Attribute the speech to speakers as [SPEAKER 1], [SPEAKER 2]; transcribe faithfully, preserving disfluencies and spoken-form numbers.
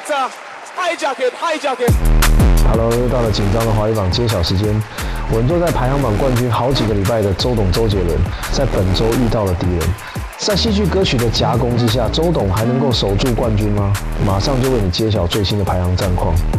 [SPEAKER 1] selector, hijack it, hijack it.
[SPEAKER 2] Hello， 又到了紧张的华语榜揭晓时间。稳坐在排行榜冠军好几个礼拜的周董周杰伦，在本周遇到了敌人。在戏剧歌曲的夹攻之下，周董还能够守住冠军吗？马上就为你揭晓最新的排行战况。